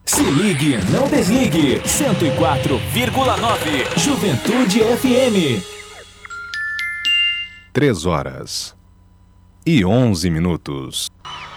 Se ligue, não desligue. 104,9 Juventude FM. 3h11.